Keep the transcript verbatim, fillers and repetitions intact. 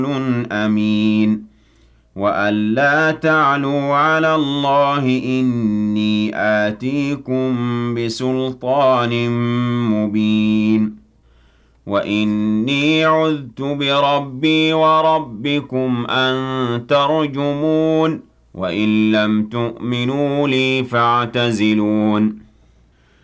أمين وأن لا تعلوا على الله إني آتيكم بسلطان مبين وإني عذت بربي وربكم أن ترجمون وإن لم تؤمنوا لي فاعتزلون